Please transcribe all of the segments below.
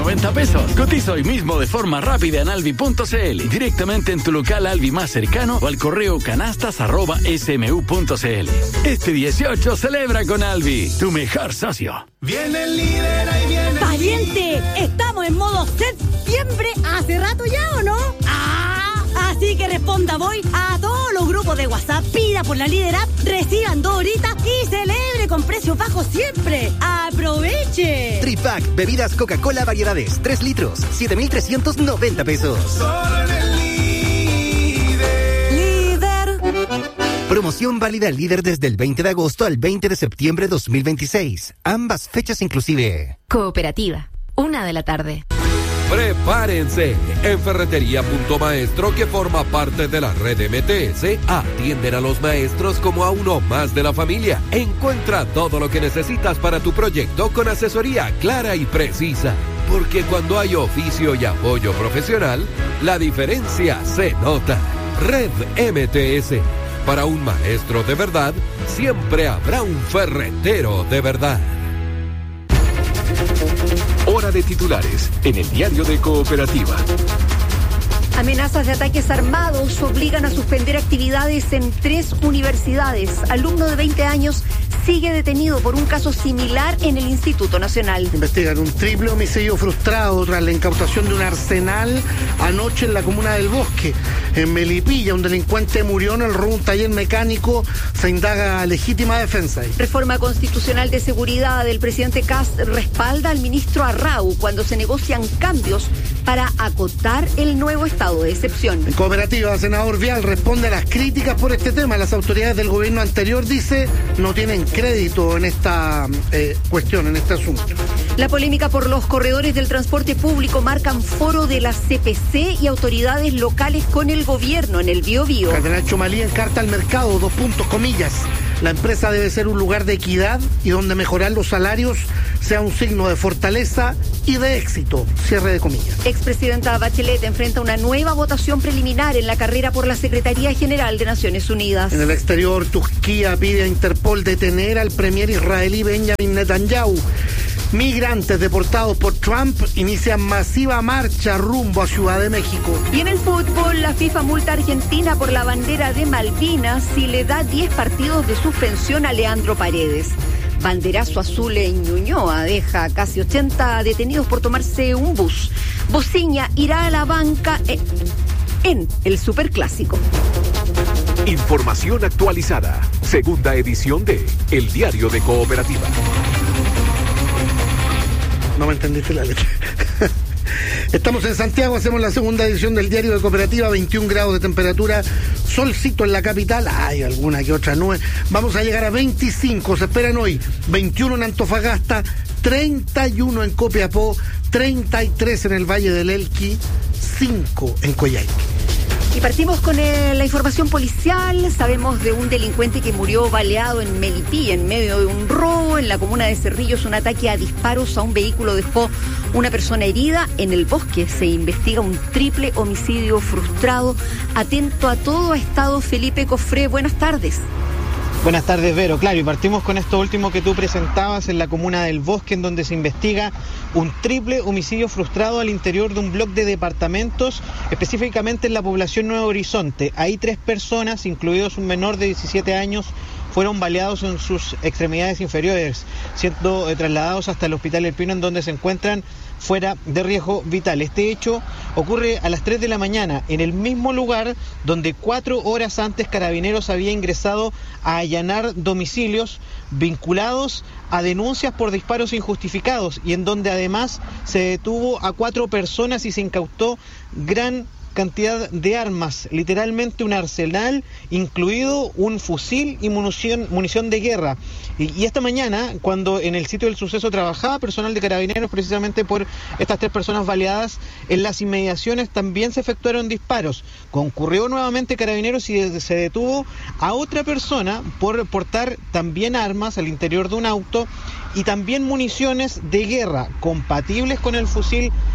390 pesos. Cotiza hoy mismo de forma rápida en alvi.cl, directamente en tu local Alvi más cercano o al correo canastas@smu.cl. Este 18 celebra con Alvi, tu mejor socio. Viene el líder, ahí viene. ¡Pariente! Estamos en modo septiembre hace rato ya, ¿o no? Así que responda voy a todos los grupos de WhatsApp, pida por la Líder App, reciban 2 horitas y celebre con precios bajos siempre. ¡Aproveche! Tripack, bebidas Coca-Cola variedades, 3 litros, 7,390 pesos. Solo en el Líder. Promoción válida Líder desde el 20 de agosto al 20 de septiembre de 2026. Ambas fechas inclusive. Cooperativa, 1:00 p.m. Prepárense. En Ferretería Punto Maestro, que forma parte de la red MTS, atienden a los maestros como a uno más de la familia. Encuentra todo lo que necesitas para tu proyecto con asesoría clara y precisa. Porque cuando hay oficio y apoyo profesional, la diferencia se nota. Red MTS. Para un maestro de verdad, siempre habrá un ferretero de verdad. Hora de titulares en el diario de Cooperativa. Amenazas de ataques armados obligan a suspender actividades en 3 universidades. Alumno de 20 años sigue detenido por un caso similar en el Instituto Nacional. Investigan un triple homicidio frustrado tras la incautación de un arsenal anoche en la comuna del Bosque. En Melipilla, un delincuente murió en el robo de un taller mecánico. Se indaga legítima defensa. Reforma constitucional de seguridad. El presidente Kast respalda al ministro Arrau cuando se negocian cambios para acotar el nuevo estado de excepción. En Cooperativa, senador Vial responde a las críticas por este tema. Las autoridades del gobierno anterior, dice, no tienen crédito en esta cuestión, en este asunto. La polémica por los corredores del transporte público marcan foro de la CPC y autoridades locales con el gobierno en el Biobío. Cardenal Chomalí encarta al mercado, 2 puntos, comillas. La empresa debe ser un lugar de equidad y donde mejorar los salarios sea un signo de fortaleza y de éxito. Cierre de comillas. Expresidenta Bachelet enfrenta una nueva votación preliminar en la carrera por la Secretaría General de Naciones Unidas. En el exterior, Turquía pide a Interpol detener al premier israelí Benjamin Netanyahu. Migrantes deportados por Trump inician masiva marcha rumbo a Ciudad de México. Y en el fútbol, la FIFA multa a Argentina por la bandera de Malvinas y le da 10 partidos de suspensión a Leandro Paredes. Banderazo azul en Ñuñoa deja casi 80 detenidos por tomarse un bus. Bociña irá a la banca en el Superclásico. Información actualizada. Segunda edición de El Diario de Cooperativa. No me entendiste la letra. Estamos en Santiago, hacemos la segunda edición del Diario de Cooperativa, 21 grados de temperatura, solcito en la capital, hay alguna que otra nube. Vamos a llegar a 25, se esperan hoy, 21 en Antofagasta, 31 en Copiapó, 33 en el Valle del Elqui, 5 en Coyhaique. Y partimos con la información policial. Sabemos de un delincuente que murió baleado en Melipilla en medio de un robo. En la comuna de Cerrillos, un ataque a disparos a un vehículo dejó una persona herida. En el Bosque se investiga un triple homicidio frustrado. Atento a todo ha estado Felipe Cofré. Buenas tardes. Buenas tardes, Vero. Claro, y partimos con esto último que tú presentabas en la comuna del Bosque, en donde se investiga un triple homicidio frustrado al interior de un bloque de departamentos, específicamente en la población Nuevo Horizonte. Ahí 3 personas, incluidos un menor de 17 años, fueron baleados en sus extremidades inferiores, siendo trasladados hasta el Hospital El Pino, en donde se encuentran fuera de riesgo vital. Este hecho ocurre a las 3 de la mañana, en el mismo lugar donde 4 horas antes Carabineros había ingresado a allanar domicilios vinculados a denuncias por disparos injustificados y en donde además se detuvo a 4 personas y se incautó gran cantidad de armas, literalmente un arsenal, incluido un fusil y munición de guerra. Y esta mañana, cuando en el sitio del suceso trabajaba personal de Carabineros precisamente por estas 3 personas baleadas, en las inmediaciones también se efectuaron disparos. Concurrió nuevamente Carabineros y se detuvo a otra persona por portar también armas al interior de un auto y también municiones de guerra compatibles con el fusil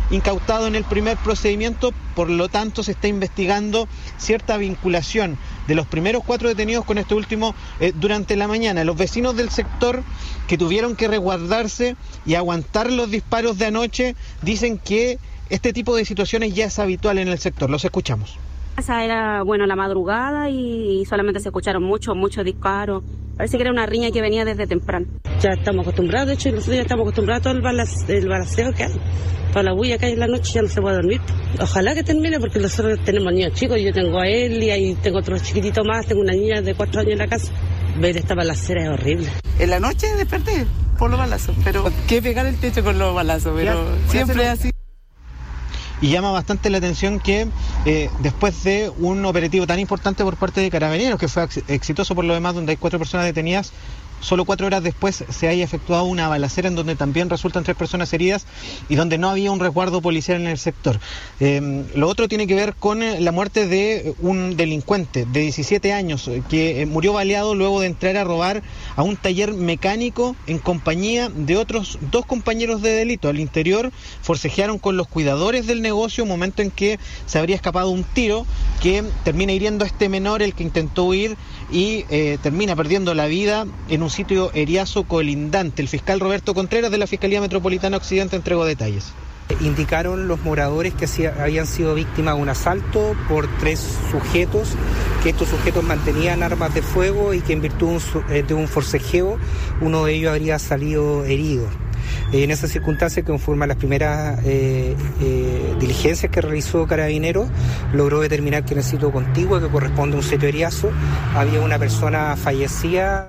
incautado en el primer procedimiento, por lo tanto se está investigando cierta vinculación de los primeros 4 detenidos con este último durante la mañana. Los vecinos del sector, que tuvieron que resguardarse y aguantar los disparos de anoche, dicen que este tipo de situaciones ya es habitual en el sector. Los escuchamos. Esa era, la madrugada y solamente se escucharon muchos disparos. Parece que era una riña que venía desde temprano. Ya estamos acostumbrados, de hecho, nosotros ya estamos acostumbrados a todo el balaceo que hay. Toda la bulla que hay en la noche, ya no se puede dormir. Ojalá que termine, porque nosotros tenemos niños chicos. Yo tengo a él y ahí tengo otro chiquitito más. Tengo una niña de 4 años en la casa. Ver esta balacera es horrible. En la noche desperté por los balazos, pero... ¿Qué pegar el techo con los balazos? Pero siempre es así. Y llama bastante la atención que después de un operativo tan importante por parte de Carabineros, que fue exitoso por lo demás, donde hay 4 personas detenidas, solo 4 horas después se haya efectuado una balacera en donde también resultan 3 personas heridas y donde no había un resguardo policial en el sector. Lo otro tiene que ver con la muerte de un delincuente de 17 años que murió baleado luego de entrar a robar a un taller mecánico en compañía de otros 2 compañeros de delito. Al interior forcejearon con los cuidadores del negocio, momento en que se habría escapado un tiro que termina hiriendo a este menor, el que intentó huir, y termina perdiendo la vida en un sitio eriazo colindante. El fiscal Roberto Contreras de la Fiscalía Metropolitana Occidente entregó detalles. Indicaron los moradores que habían sido víctimas de un asalto por 3 sujetos, que estos sujetos mantenían armas de fuego y que en virtud de un forcejeo uno de ellos habría salido herido. En esa circunstancia, conforme a las primeras diligencias que realizó Carabineros, logró determinar que en el sitio contiguo, que corresponde a un sitio eriazo, había una persona fallecida.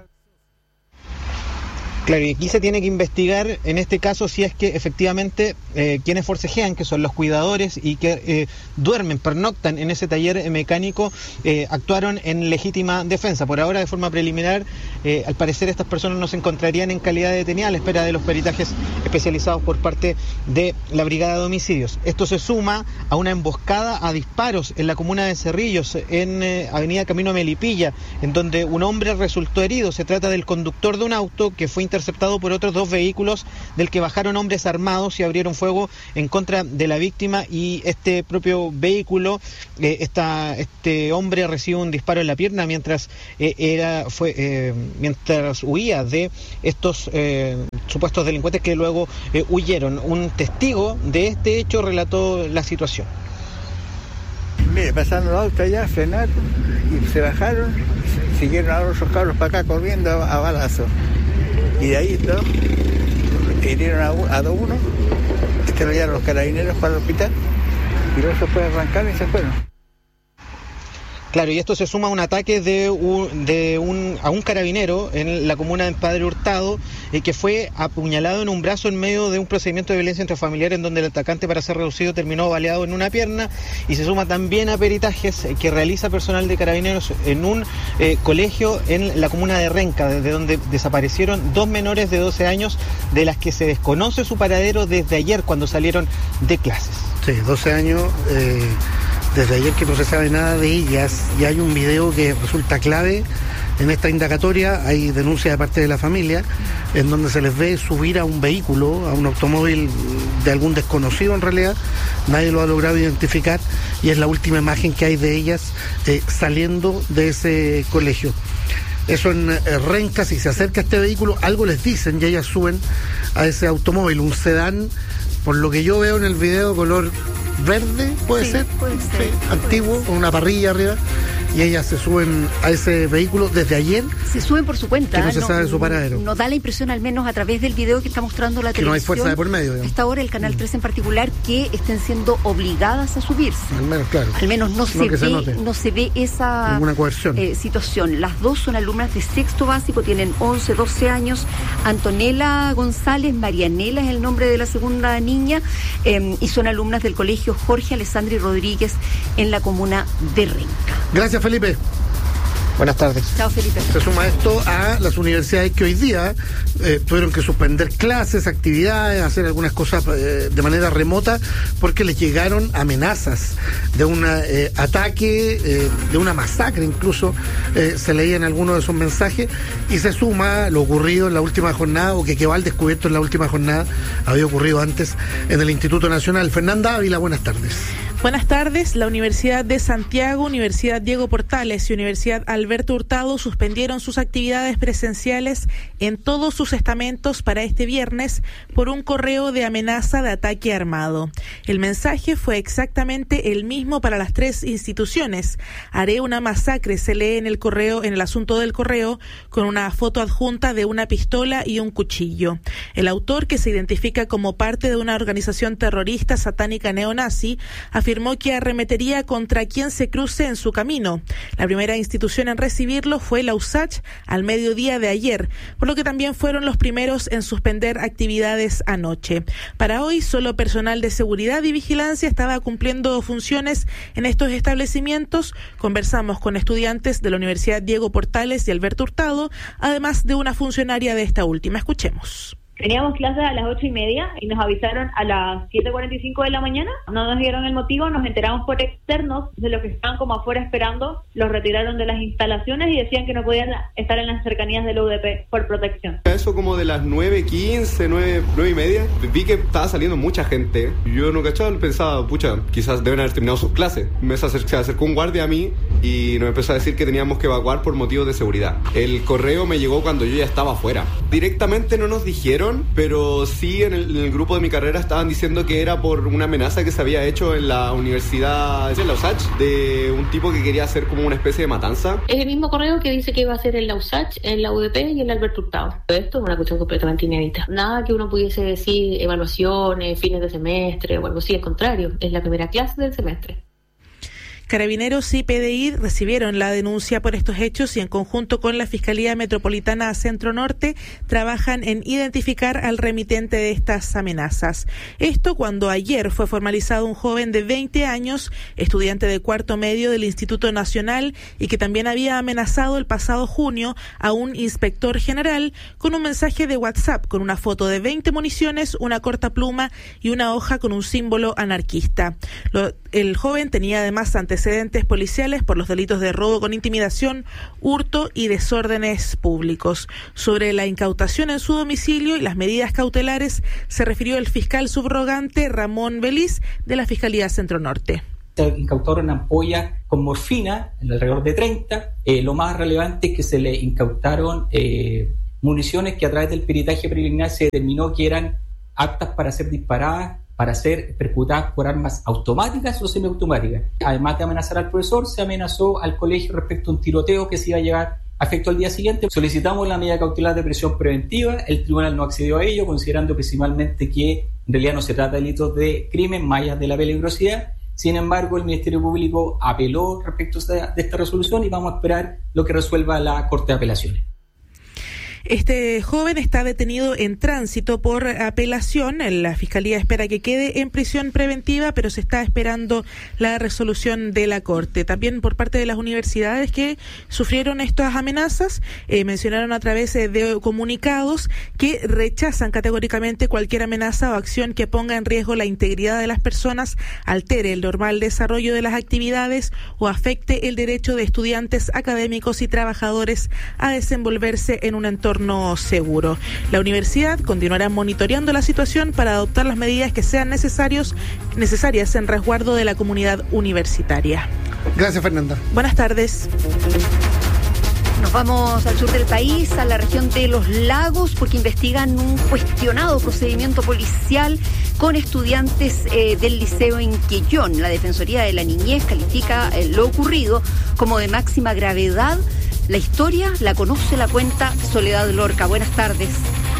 Claro, y aquí se tiene que investigar en este caso si es que efectivamente quienes forcejean, que son los cuidadores y que pernoctan en ese taller mecánico, actuaron en legítima defensa. Por ahora, de forma preliminar, al parecer estas personas no se encontrarían en calidad de detenida a la espera de los peritajes especializados por parte de la Brigada de Homicidios. Esto se suma a una emboscada a disparos en la comuna de Cerrillos, en Avenida Camino a Melipilla, en donde un hombre resultó herido. Se trata del conductor de un auto que fue interceptado por otros 2 vehículos, del que bajaron hombres armados y abrieron fuego en contra de la víctima, y este propio vehículo, este hombre recibe un disparo en la pierna mientras huía de estos supuestos delincuentes que luego huyeron. Un testigo de este hecho relató la situación. Mire, pasaron los autos allá, frenaron y se bajaron, siguieron a los carros para acá corriendo a balazos. Y de ahí hirieron a uno, lo llevaron los carabineros para el hospital y luego se fue a arrancar y se fueron. Claro, y esto se suma a un ataque a un carabinero en la comuna de Padre Hurtado, que fue apuñalado en un brazo en medio de un procedimiento de violencia intrafamiliar, en donde el atacante, para ser reducido, terminó baleado en una pierna. Y se suma también a peritajes que realiza personal de carabineros en un colegio en la comuna de Renca, desde donde desaparecieron 2 menores de 12 años, de las que se desconoce su paradero desde ayer, cuando salieron de clases. Sí, 12 años... Desde ayer que no se sabe nada de ellas, y hay un video que resulta clave en esta indagatoria. Hay denuncia de parte de la familia en donde se les ve subir a un vehículo, a un automóvil de algún desconocido en realidad. Nadie lo ha logrado identificar, y es la última imagen que hay de ellas saliendo de ese colegio. Eso en Renca. Si se acerca este vehículo, algo les dicen y ellas suben a ese automóvil, un sedán, por lo que yo veo en el video, color verde, puede ser, sí, antiguo, con una parrilla arriba, y ellas se suben a ese vehículo desde ayer. Se suben por su cuenta. Que no se sabe su paradero. Nos da la impresión, al menos a través del video que está mostrando la televisión, que no hay fuerza de por medio, digamos. A esta hora, el Canal 3 en particular, que estén siendo obligadas a subirse. Al menos, claro. Al menos no se ve esa ninguna coerción. Situación. Las 2 son alumnas de 6º básico, tienen 11, 12 años. Antonella González, Marianela es el nombre de la segunda niña, y son alumnas del colegio Jorge Alessandri Rodríguez en la comuna de Renca. Gracias, Felipe. Buenas tardes. Chao, Felipe. Se suma esto a las universidades que hoy día tuvieron que suspender clases, actividades, hacer algunas cosas de manera remota, porque les llegaron amenazas de un ataque, de una masacre incluso, se leía en algunos de esos mensajes, y se suma lo ocurrido en la última jornada, o que quedó al descubierto en la última jornada, había ocurrido antes en el Instituto Nacional. Fernanda Ávila, buenas tardes. Buenas tardes. La Universidad de Santiago, Universidad Diego Portales y Universidad Alberto Hurtado suspendieron sus actividades presenciales en todos sus estamentos para este viernes por un correo de amenaza de ataque armado. El mensaje fue exactamente el mismo para las tres instituciones. Haré una masacre, se lee en el correo, en el asunto del correo, con una foto adjunta de una pistola y un cuchillo. El autor, que se identifica como parte de una organización terrorista satánica neonazi, afirmó que arremetería contra quien se cruce en su camino. La primera institución en recibirlo fue la USACH al mediodía de ayer, por lo que también fueron los primeros en suspender actividades anoche. Para hoy, solo personal de seguridad y vigilancia estaba cumpliendo funciones en estos establecimientos. Conversamos con estudiantes de la Universidad Diego Portales y Alberto Hurtado, además de una funcionaria de esta última. Escuchemos. Teníamos clases a las 8:30 y nos avisaron a las 7:45 de la mañana. No nos dieron el motivo, nos enteramos por externos de los que estaban como afuera esperando. Los retiraron de las instalaciones y decían que no podían estar en las cercanías del UDP por protección. Eso como de las 9:15, 9:30, vi que estaba saliendo mucha gente. Yo no cachaba, pensaba, pucha, quizás deben haber terminado sus clases. Se acercó un guardia a mí y nos empezó a decir que teníamos que evacuar por motivos de seguridad. El correo me llegó cuando yo ya estaba afuera. Directamente no nos dijeron, pero sí en el grupo de mi carrera estaban diciendo que era por una amenaza que se había hecho en la universidad de la USACH, de un tipo que quería hacer como una especie de matanza. Es el mismo correo que dice que iba a hacer en la USACH, en la UDP y en el Alberto Hurtado. Esto es una cuestión completamente inédita. Nada que uno pudiese decir evaluaciones, fines de semestre o algo así, al contrario, es la primera clase del semestre. Carabineros y PDI recibieron la denuncia por estos hechos y en conjunto con la Fiscalía Metropolitana Centro Norte trabajan en identificar al remitente de estas amenazas. Esto cuando ayer fue formalizado un joven de 20 años, estudiante de cuarto medio del Instituto Nacional y que también había amenazado el pasado junio a un inspector general con un mensaje de WhatsApp con una foto de 20 municiones, una cortapluma y una hoja con un símbolo anarquista. El joven tenía además antecedentes policiales por los delitos de robo con intimidación, hurto y desórdenes públicos. Sobre la incautación en su domicilio y las medidas cautelares se refirió el fiscal subrogante Ramón Beliz de la Fiscalía Centro Norte. Se incautaron ampollas con morfina, alrededor de 30. Lo más relevante es que se le incautaron municiones que a través del peritaje preliminar se determinó que eran aptas para ser disparadas, para ser percutadas por armas automáticas o semiautomáticas. Además de amenazar al profesor, se amenazó al colegio respecto a un tiroteo que se iba a llevar a efecto al día siguiente. Solicitamos la medida cautelar de prisión preventiva, el tribunal no accedió a ello, considerando principalmente que en realidad no se trata de delitos de crimen, más allá de la peligrosidad. Sin embargo, el Ministerio Público apeló respecto de esta resolución y vamos a esperar lo que resuelva la Corte de Apelaciones. Este joven está detenido en tránsito por apelación. La Fiscalía espera que quede en prisión preventiva, pero se está esperando la resolución de la Corte. También por parte de las universidades que sufrieron estas amenazas, mencionaron a través de comunicados que rechazan categóricamente cualquier amenaza o acción que ponga en riesgo la integridad de las personas, altere el normal desarrollo de las actividades o afecte el derecho de estudiantes, académicos y trabajadores a desenvolverse en un entorno seguro. La universidad continuará monitoreando la situación para adoptar las medidas que sean necesarias en resguardo de la comunidad universitaria. Gracias, Fernanda. Buenas tardes. Nos vamos al sur del país, a la región de Los Lagos, porque investigan un cuestionado procedimiento policial con estudiantes del liceo en Quellón. La Defensoría de la Niñez califica lo ocurrido como de máxima gravedad. La historia la conoce, la cuenta Soledad Lorca. Buenas tardes.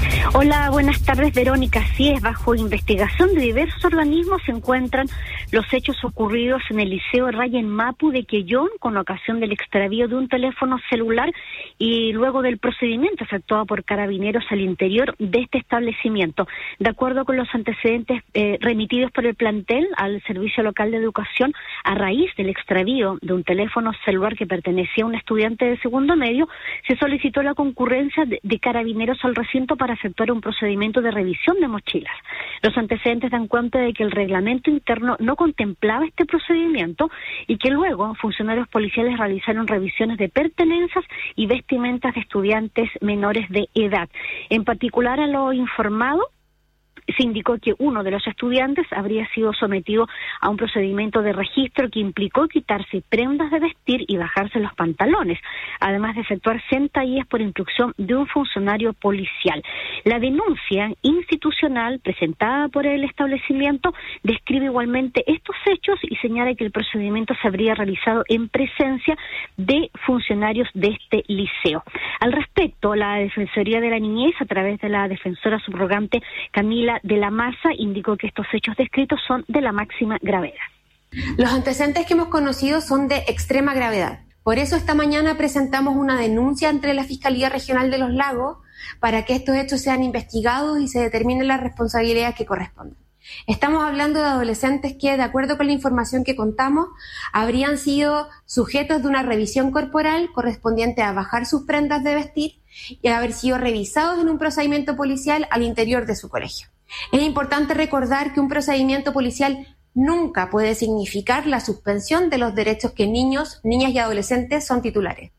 Hola, buenas tardes, Verónica. Así es, bajo investigación de diversos organismos se encuentran los hechos ocurridos en el Liceo Ryan Mapu de Quellón con ocasión del extravío de un teléfono celular y luego del procedimiento efectuado por carabineros al interior de este establecimiento. De acuerdo con los antecedentes remitidos por el plantel al Servicio Local de Educación, a raíz del extravío de un teléfono celular que pertenecía a un estudiante de segundo medio, se solicitó la concurrencia de carabineros al recinto para efectuar un procedimiento de revisión de mochilas. Los antecedentes dan cuenta de que el reglamento interno no contemplaba este procedimiento y que luego funcionarios policiales realizaron revisiones de pertenencias y vestimentas de estudiantes menores de edad. En particular, a lo informado, se indicó que uno de los estudiantes habría sido sometido a un procedimiento de registro que implicó quitarse prendas de vestir y bajarse los pantalones, además de efectuar sentadillas por instrucción de un funcionario policial. La denuncia institucional presentada por el establecimiento describe igualmente estos hechos y señala que el procedimiento se habría realizado en presencia de funcionarios de este liceo. Al respecto, la Defensoría de la Niñez, a través de la defensora subrogante Camila de la Maza, indicó que estos hechos descritos son de la máxima gravedad. Los antecedentes que hemos conocido son de extrema gravedad. Por eso esta mañana presentamos una denuncia ante la Fiscalía Regional de Los Lagos para que estos hechos sean investigados y se determinen las responsabilidades que corresponden. Estamos hablando de adolescentes que, de acuerdo con la información que contamos, habrían sido sujetos de una revisión corporal correspondiente a bajar sus prendas de vestir y haber sido revisados en un procedimiento policial al interior de su colegio. Es importante recordar que un procedimiento policial nunca puede significar la suspensión de los derechos que niños, niñas y adolescentes son titulares.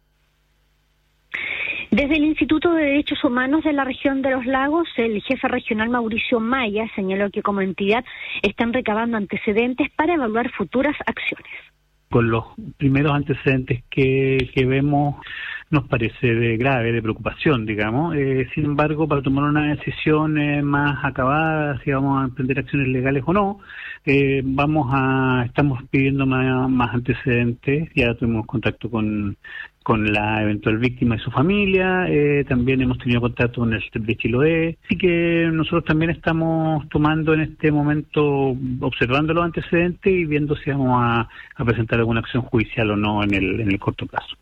Desde el Instituto de Derechos Humanos de la región de Los Lagos, el jefe regional Mauricio Maya señaló que como entidad están recabando antecedentes para evaluar futuras acciones. Con los primeros antecedentes que vemos nos parece de grave, de preocupación, digamos. Sin embargo, para tomar una decisión más acabada, si vamos a emprender acciones legales o no, estamos pidiendo más antecedentes. Ya tuvimos contacto con la eventual víctima y su familia, también hemos tenido contacto con el de Chiloé, así que nosotros también estamos tomando en este momento, observando los antecedentes y viendo si vamos a presentar alguna acción judicial o no en el corto plazo.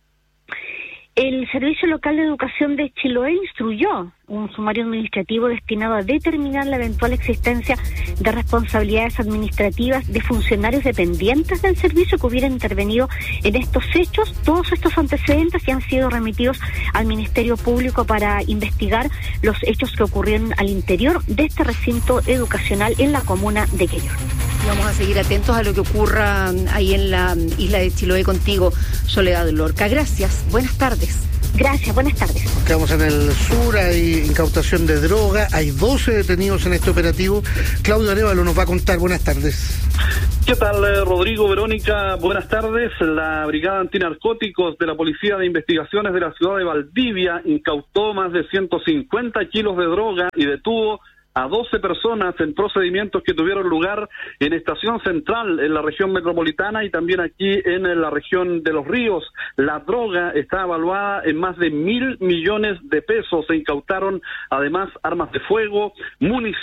El Servicio Local de Educación de Chiloé instruyó un sumario administrativo destinado a determinar la eventual existencia de responsabilidades administrativas de funcionarios dependientes del servicio que hubieran intervenido en estos hechos. Todos estos antecedentes ya han sido remitidos al Ministerio Público para investigar los hechos que ocurrieron al interior de este recinto educacional en la comuna de Quellón. Vamos a seguir atentos a lo que ocurra ahí en la isla de Chiloé contigo, Soledad Lorca. Gracias, buenas tardes. Gracias, buenas tardes. Nos quedamos en el sur, hay incautación de droga, hay 12 detenidos en este operativo. Claudio Arévalo nos va a contar, buenas tardes. ¿Qué tal, Rodrigo, Verónica? Buenas tardes. La Brigada Antinarcóticos de la Policía de Investigaciones de la ciudad de Valdivia incautó más de 150 kilos de droga y detuvo a 12 personas en procedimientos que tuvieron lugar en Estación Central, en la región metropolitana y también aquí en la región de Los Ríos. La droga está evaluada en más de 1.000 millones de pesos. Se incautaron además armas de fuego, municiones